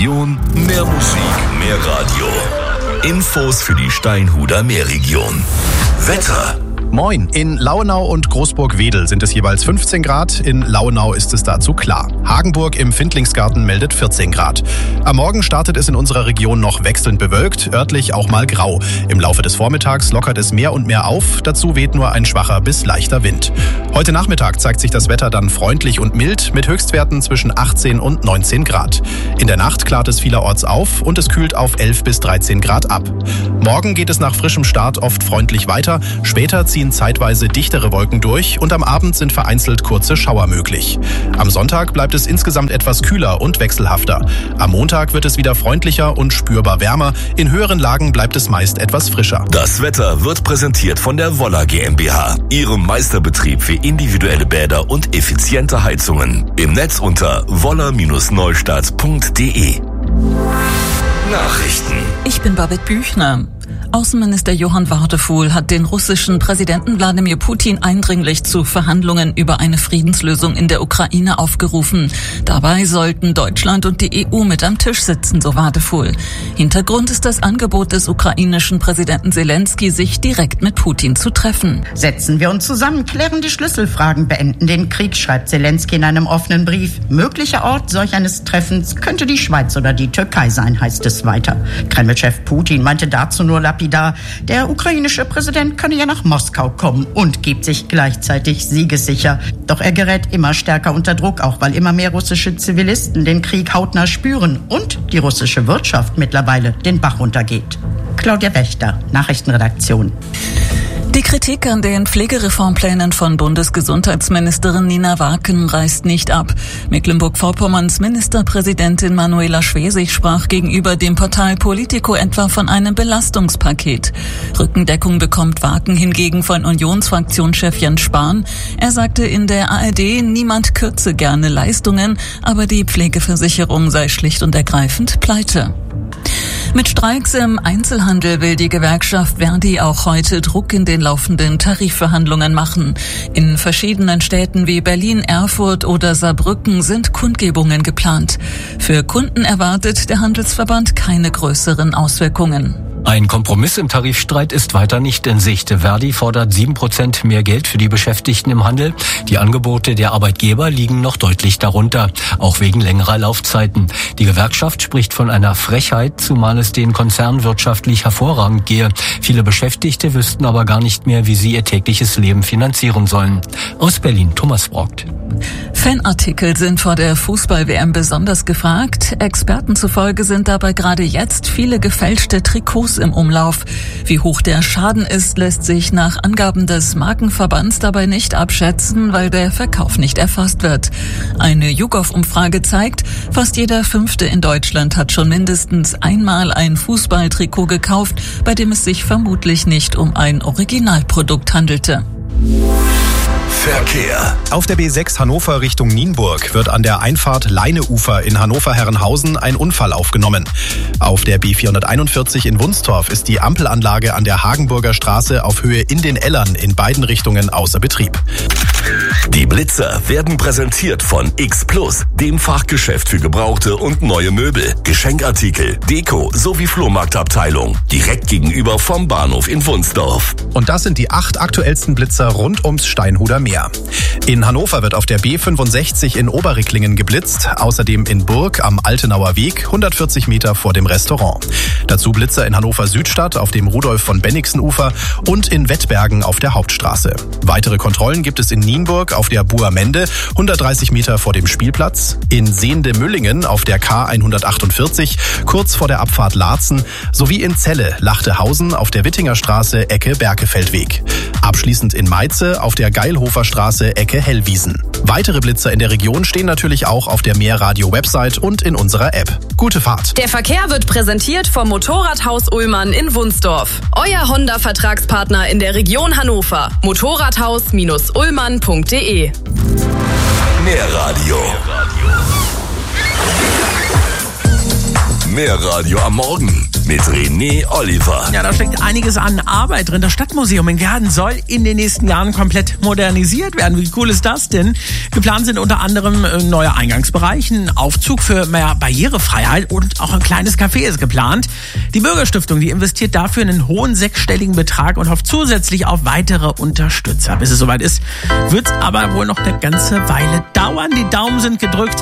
Region, mehr Musik, mehr Radio. Infos für die Steinhuder Meerregion. Wetter. Moin, in Lauenau und Großburg-Wedel sind es jeweils 15 Grad, in Lauenau ist es dazu klar. Hagenburg im Findlingsgarten meldet 14 Grad. Am Morgen startet es in unserer Region noch wechselnd bewölkt, örtlich auch mal grau. Im Laufe des Vormittags lockert es mehr und mehr auf, dazu weht nur ein schwacher bis leichter Wind. Heute Nachmittag zeigt sich das Wetter dann freundlich und mild mit Höchstwerten zwischen 18 und 19 Grad. In der Nacht klart es vielerorts auf und es kühlt auf 11 bis 13 Grad ab. Morgen geht es nach frischem Start oft freundlich weiter, später ziehen zeitweise dichtere Wolken durch und am Abend sind vereinzelt kurze Schauer möglich. Am Sonntag bleibt es insgesamt etwas kühler und wechselhafter. Am Montag wird es wieder freundlicher und spürbar wärmer. In höheren Lagen bleibt es meist etwas frischer. Das Wetter wird präsentiert von der Woller GmbH, ihrem Meisterbetrieb für individuelle Bäder und effiziente Heizungen. Im Netz unter woller-neustadt.de. Nachrichten. Ich bin Babette Büchner. Außenminister Johann Wadefuhl hat den russischen Präsidenten Wladimir Putin eindringlich zu Verhandlungen über eine Friedenslösung in der Ukraine aufgerufen. Dabei sollten Deutschland und die EU mit am Tisch sitzen, so Wadefuhl. Hintergrund ist das Angebot des ukrainischen Präsidenten Zelensky, sich direkt mit Putin zu treffen. Setzen wir uns zusammen, klären die Schlüsselfragen, beenden den Krieg, schreibt Zelensky in einem offenen Brief. Möglicher Ort solch eines Treffens könnte die Schweiz oder die Türkei sein, heißt es weiter. Kreml-Chef Putin meinte dazu nur lapidar, der ukrainische Präsident könne ja nach Moskau kommen und gibt sich gleichzeitig siegessicher. Doch er gerät immer stärker unter Druck, auch weil immer mehr russische Zivilisten den Krieg hautnah spüren und die russische Wirtschaft mittlerweile den Bach runtergeht. Claudia Wächter, Nachrichtenredaktion. Die Kritik an den Pflegereformplänen von Bundesgesundheitsministerin Nina Waken reißt nicht ab. Mecklenburg-Vorpommerns Ministerpräsidentin Manuela Schwesig sprach gegenüber dem Portal Politico etwa von einem Belastungspaket. Rückendeckung bekommt Waken hingegen von Unionsfraktionschef Jens Spahn. Er sagte in der ARD, niemand kürze gerne Leistungen, aber die Pflegeversicherung sei schlicht und ergreifend pleite. Mit Streiks im Einzelhandel will die Gewerkschaft Verdi auch heute Druck in den laufenden Tarifverhandlungen machen. In verschiedenen Städten wie Berlin, Erfurt oder Saarbrücken sind Kundgebungen geplant. Für Kunden erwartet der Handelsverband keine größeren Auswirkungen. Ein Kompromiss im Tarifstreit ist weiter nicht in Sicht. Verdi fordert 7% mehr Geld für die Beschäftigten im Handel. Die Angebote der Arbeitgeber liegen noch deutlich darunter, auch wegen längerer Laufzeiten. Die Gewerkschaft spricht von einer Frechheit, zumal es den Konzernen wirtschaftlich hervorragend gehe. Viele Beschäftigte wüssten aber gar nicht mehr, wie sie ihr tägliches Leben finanzieren sollen. Aus Berlin, Thomas Brockt. Fanartikel sind vor der Fußball-WM besonders gefragt. Experten zufolge sind dabei gerade jetzt viele gefälschte Trikots im Umlauf. Wie hoch der Schaden ist, lässt sich nach Angaben des Markenverbands dabei nicht abschätzen, weil der Verkauf nicht erfasst wird. Eine YouGov-Umfrage zeigt, fast jeder Fünfte in Deutschland hat schon mindestens einmal ein Fußballtrikot gekauft, bei dem es sich vermutlich nicht um ein Originalprodukt handelte. Verkehr. Auf der B6 Hannover Richtung Nienburg wird an der Einfahrt Leineufer in Hannover-Herrenhausen ein Unfall aufgenommen. Auf der B441 in Wunstorf ist die Ampelanlage an der Hagenburger Straße auf Höhe in den Ellern in beiden Richtungen außer Betrieb. Die Blitzer werden präsentiert von X Plus, dem Fachgeschäft für gebrauchte und neue Möbel, Geschenkartikel, Deko sowie Flohmarktabteilung. Direkt gegenüber vom Bahnhof in Wunstorf. Und das sind die 8 aktuellsten Blitzer rund ums Steinhuder Meer. In Hannover wird auf der B65 in Oberricklingen geblitzt, außerdem in Burg am Altenauer Weg, 140 Meter vor dem Restaurant. Dazu Blitzer in Hannover Südstadt auf dem Rudolf-von-Bennigsen-Ufer und in Wettbergen auf der Hauptstraße. Weitere Kontrollen gibt es in Nienburg auf der Buamende, 130 Meter vor dem Spielplatz, in Sehnde-Müllingen auf der K148, kurz vor der Abfahrt Laatzen, sowie in Celle, Lachtehausen auf der Wittinger Straße, Ecke Berkefeldweg. Abschließend in Meize auf der Geilhofer Straße, Ecke Hellwiesen. Weitere Blitzer in der Region stehen natürlich auch auf der Meerradio-Website und in unserer App. Gute Fahrt. Der Verkehr wird präsentiert vom Motorradhaus Ullmann in Wunstorf. Euer Honda-Vertragspartner in der Region Hannover. Motorradhaus-ullmann.de. Meerradio. Mehr Radio am Morgen mit René Oliver. Ja, da steckt einiges an Arbeit drin. Das Stadtmuseum in Gehrden soll in den nächsten Jahren komplett modernisiert werden. Wie cool ist das denn? Geplant sind unter anderem ein neuer Eingangsbereich, ein Aufzug für mehr Barrierefreiheit und auch ein kleines Café ist geplant. Die Bürgerstiftung, die investiert dafür einen hohen sechsstelligen Betrag und hofft zusätzlich auf weitere Unterstützer. Bis es soweit ist, wird es aber wohl noch eine ganze Weile dauern. Die Daumen sind gedrückt.